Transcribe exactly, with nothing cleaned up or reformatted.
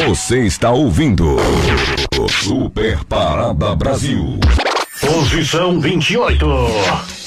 Você está ouvindo Super Parada Brasil. Posição vinte e oito.